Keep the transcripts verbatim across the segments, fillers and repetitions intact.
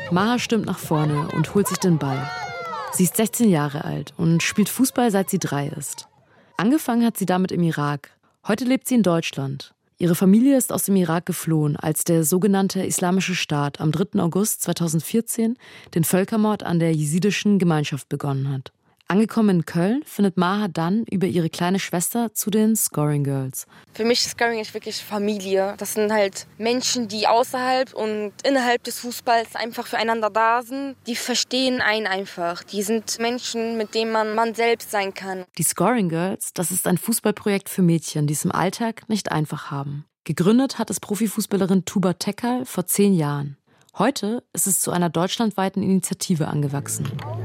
Maha stürmt nach vorne und holt sich den Ball. Sie ist sechzehn Jahre alt und spielt Fußball, seit sie drei ist. Angefangen hat sie damit im Irak. Heute lebt sie in Deutschland. Ihre Familie ist aus dem Irak geflohen, als der sogenannte Islamische Staat am dritten August zweitausendvierzehn den Völkermord an der jesidischen Gemeinschaft begonnen hat. Angekommen in Köln findet Maha dann über ihre kleine Schwester zu den Scoring Girls. Für mich ist Scoring wirklich Familie. Das sind halt Menschen, die außerhalb und innerhalb des Fußballs einfach füreinander da sind. Die verstehen einen einfach. Die sind Menschen, mit denen man man selbst sein kann. Die Scoring Girls, das ist ein Fußballprojekt für Mädchen, die es im Alltag nicht einfach haben. Gegründet hat es Profifußballerin Tuba Tekal vor zehn Jahren. Heute ist es zu einer deutschlandweiten Initiative angewachsen.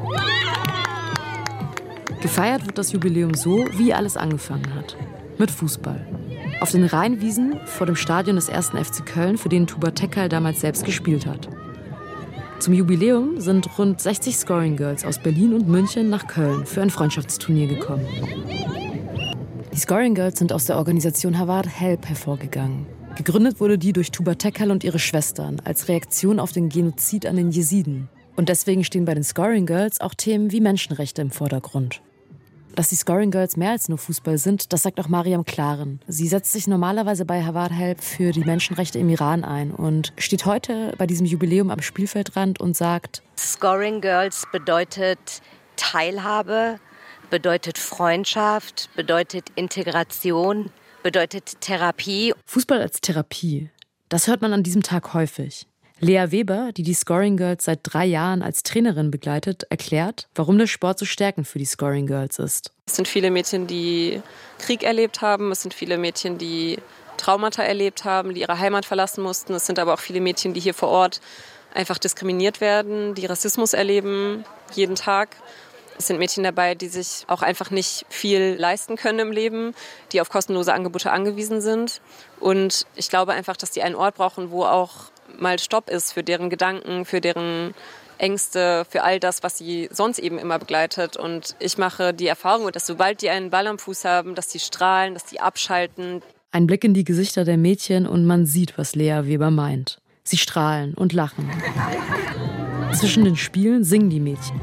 Gefeiert wird das Jubiläum so, wie alles angefangen hat. Mit Fußball. Auf den Rheinwiesen vor dem Stadion des ersten F C Köln, für den Tuba Tekal damals selbst gespielt hat. Zum Jubiläum sind rund sechzig Scoring Girls aus Berlin und München nach Köln für ein Freundschaftsturnier gekommen. Die Scoring Girls sind aus der Organisation Hawar Help hervorgegangen. Gegründet wurde die durch Tuba Tekal und ihre Schwestern als Reaktion auf den Genozid an den Jesiden. Und deswegen stehen bei den Scoring Girls auch Themen wie Menschenrechte im Vordergrund. Dass die Scoring Girls mehr als nur Fußball sind, das sagt auch Mariam Klaren. Sie setzt sich normalerweise bei Hawar Help für die Menschenrechte im Iran ein und steht heute bei diesem Jubiläum am Spielfeldrand und sagt: Scoring Girls bedeutet Teilhabe, bedeutet Freundschaft, bedeutet Integration, bedeutet Therapie. Fußball als Therapie, das hört man an diesem Tag häufig. Lea Weber, die die Scoring Girls seit drei Jahren als Trainerin begleitet, erklärt, warum der Sport so stärkend für die Scoring Girls ist. Es sind viele Mädchen, die Krieg erlebt haben. Es sind viele Mädchen, die Traumata erlebt haben, die ihre Heimat verlassen mussten. Es sind aber auch viele Mädchen, die hier vor Ort einfach diskriminiert werden, die Rassismus erleben, jeden Tag. Es sind Mädchen dabei, die sich auch einfach nicht viel leisten können im Leben, die auf kostenlose Angebote angewiesen sind. Und ich glaube einfach, dass die einen Ort brauchen, wo auch mal Stopp ist für deren Gedanken, für deren Ängste, für all das, was sie sonst eben immer begleitet. Und ich mache die Erfahrung, dass sobald die einen Ball am Fuß haben, dass die strahlen, dass die abschalten. Ein Blick in die Gesichter der Mädchen und man sieht, was Lea Weber meint. Sie strahlen und lachen. Zwischen den Spielen singen die Mädchen.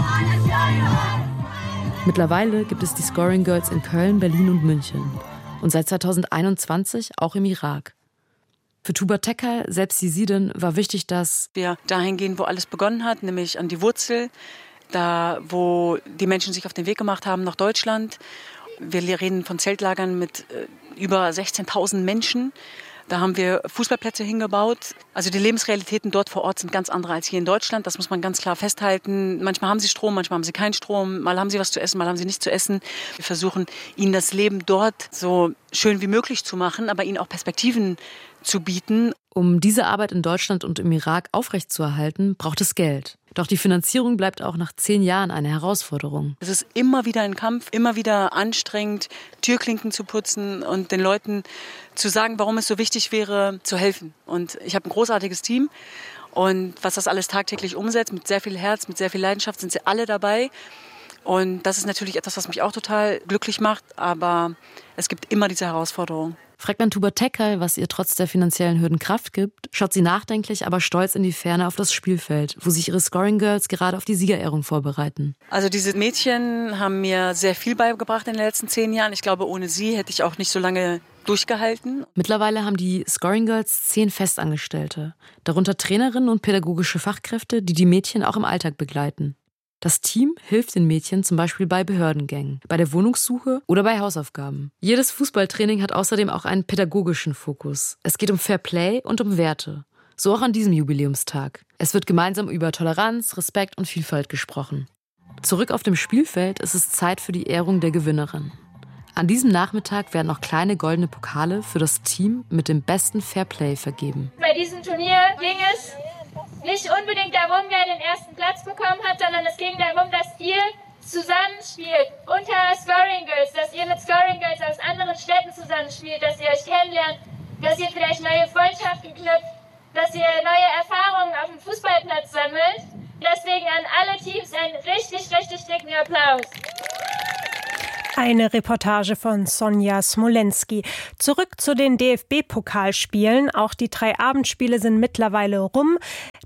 Mittlerweile gibt es die Scoring Girls in Köln, Berlin und München. Und seit zweitausendeinundzwanzig auch im Irak. Für Tuba Tekal, selbst Jesidin, war wichtig, dass wir dahin gehen, wo alles begonnen hat, nämlich an die Wurzel, da wo die Menschen sich auf den Weg gemacht haben nach Deutschland. Wir reden von Zeltlagern mit äh, über sechzehntausend Menschen. Da haben wir Fußballplätze hingebaut. Also die Lebensrealitäten dort vor Ort sind ganz andere als hier in Deutschland. Das muss man ganz klar festhalten. Manchmal haben sie Strom, manchmal haben sie keinen Strom. Mal haben sie was zu essen, mal haben sie nichts zu essen. Wir versuchen, ihnen das Leben dort so schön wie möglich zu machen, aber ihnen auch Perspektiven zu bieten. Um diese Arbeit in Deutschland und im Irak aufrechtzuerhalten, braucht es Geld. Doch die Finanzierung bleibt auch nach zehn Jahren eine Herausforderung. Es ist immer wieder ein Kampf, immer wieder anstrengend, Türklinken zu putzen und den Leuten zu sagen, warum es so wichtig wäre, zu helfen. Und ich habe ein großartiges Team. Und was das alles tagtäglich umsetzt, mit sehr viel Herz, mit sehr viel Leidenschaft, sind sie alle dabei. Und das ist natürlich etwas, was mich auch total glücklich macht. Aber es gibt immer diese Herausforderung. Fragt man Tuba Tekal, was ihr trotz der finanziellen Hürden Kraft gibt, schaut sie nachdenklich, aber stolz in die Ferne auf das Spielfeld, wo sich ihre Scoring Girls gerade auf die Siegerehrung vorbereiten. Also diese Mädchen haben mir sehr viel beigebracht in den letzten zehn Jahren. Ich glaube, ohne sie hätte ich auch nicht so lange durchgehalten. Mittlerweile haben die Scoring Girls zehn Festangestellte, darunter Trainerinnen und pädagogische Fachkräfte, die die Mädchen auch im Alltag begleiten. Das Team hilft den Mädchen zum Beispiel bei Behördengängen, bei der Wohnungssuche oder bei Hausaufgaben. Jedes Fußballtraining hat außerdem auch einen pädagogischen Fokus. Es geht um Fair Play und um Werte. So auch an diesem Jubiläumstag. Es wird gemeinsam über Toleranz, Respekt und Vielfalt gesprochen. Zurück auf dem Spielfeld ist es Zeit für die Ehrung der Gewinnerin. An diesem Nachmittag werden auch kleine goldene Pokale für das Team mit dem besten Fair Play vergeben. Bei diesem Turnier ging es nicht unbedingt darum, wer den ersten Platz bekommen hat, sondern es ging darum, dass ihr zusammenspielt unter Scoring Girls, dass ihr mit Scoring Girls aus anderen Städten zusammenspielt, dass ihr euch kennenlernt, dass ihr vielleicht neue Freundschaften knüpft, dass ihr neue Erfahrungen auf dem Fußballplatz sammelt. Deswegen an alle Teams einen richtig, richtig dicken Applaus. Eine Reportage von Sonja Smolenski. Zurück zu den D F B-Pokalspielen. Auch die drei Abendspiele sind mittlerweile rum.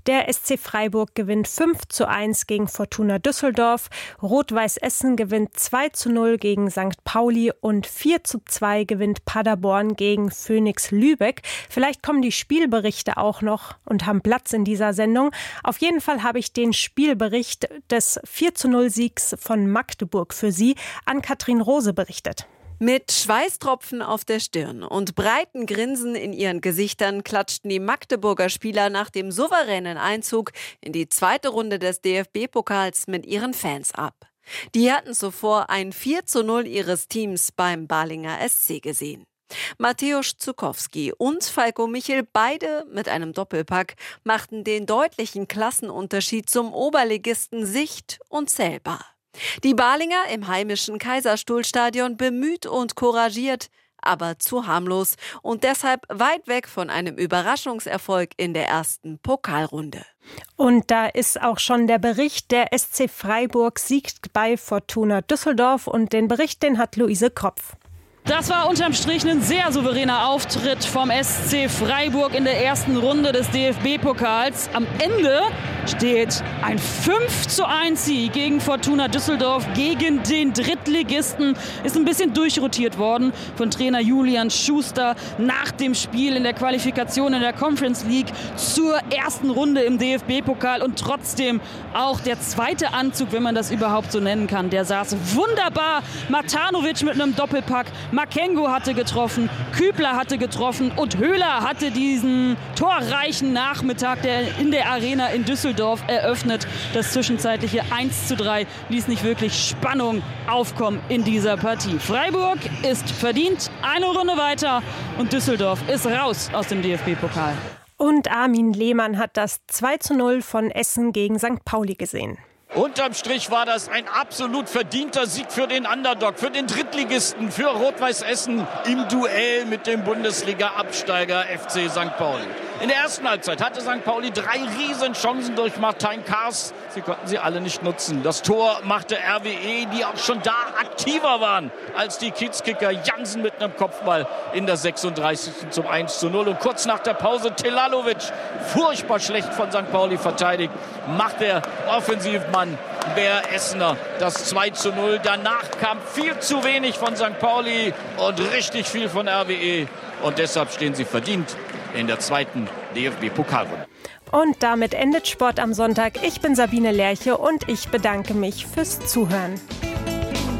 Der S C Freiburg gewinnt fünf zu eins gegen Fortuna Düsseldorf. Rot-Weiß Essen gewinnt zwei zu null gegen Sankt Pauli und vier zu zwei gewinnt Paderborn gegen Phönix Lübeck. Vielleicht kommen die Spielberichte auch noch und haben Platz in dieser Sendung. Auf jeden Fall habe ich den Spielbericht des vier zu null Siegs von Magdeburg für Sie an Katrin Rose berichtet. Mit Schweißtropfen auf der Stirn und breiten Grinsen in ihren Gesichtern klatschten die Magdeburger Spieler nach dem souveränen Einzug in die zweite Runde des D F B-Pokals mit ihren Fans ab. Die hatten zuvor ein vier zu null ihres Teams beim Balinger S C gesehen. Mateusz Zukowski und Falko Michel, beide mit einem Doppelpack, machten den deutlichen Klassenunterschied zum Oberligisten sicht- und zählbar. Die Balinger im heimischen Kaiserstuhlstadion bemüht und couragiert, aber zu harmlos und deshalb weit weg von einem Überraschungserfolg in der ersten Pokalrunde. Und da ist auch schon der Bericht, der S C Freiburg siegt bei Fortuna Düsseldorf, und den Bericht, den hat Luise Kropf. Das war unterm Strich ein sehr souveräner Auftritt vom S C Freiburg in der ersten Runde des D F B-Pokals. Am Ende steht ein fünf zu eins Sieg gegen Fortuna Düsseldorf, gegen den Drittligisten. Ist ein bisschen durchrotiert worden von Trainer Julian Schuster nach dem Spiel in der Qualifikation in der Conference League zur ersten Runde im D F B-Pokal. Und trotzdem auch der zweite Anzug, wenn man das überhaupt so nennen kann, der saß wunderbar. Matanovic mit einem Doppelpack. Makengo hatte getroffen, Kübler hatte getroffen und Höhler hatte diesen torreichen Nachmittag der in der Arena in Düsseldorf eröffnet. Das zwischenzeitliche eins zu drei ließ nicht wirklich Spannung aufkommen in dieser Partie. Freiburg ist verdient eine Runde weiter und Düsseldorf ist raus aus dem D F B-Pokal. Und Armin Lehmann hat das zwei zu null von Essen gegen Sankt Pauli gesehen. Unterm Strich war das ein absolut verdienter Sieg für den Underdog, für den Drittligisten, für Rot-Weiß Essen im Duell mit dem Bundesliga-Absteiger F C Sankt Pauli. In der ersten Halbzeit hatte Sankt Pauli drei Riesenchancen durch Martin Kars. Sie konnten sie alle nicht nutzen. Das Tor machte R W E, die auch schon da aktiver waren als die Kiezkicker. Jansen mit einem Kopfball in der sechsunddreißigsten zum eins zu null. Und kurz nach der Pause Telalovic, furchtbar schlecht von Sankt Pauli verteidigt, macht der Offensivmann der Essener das zwei zu null. Danach kam viel zu wenig von Sankt Pauli und richtig viel von R W E. Und deshalb stehen sie verdient in der zweiten D F B-Pokalrunde. Und damit endet Sport am Sonntag. Ich bin Sabine Lerche und ich bedanke mich fürs Zuhören.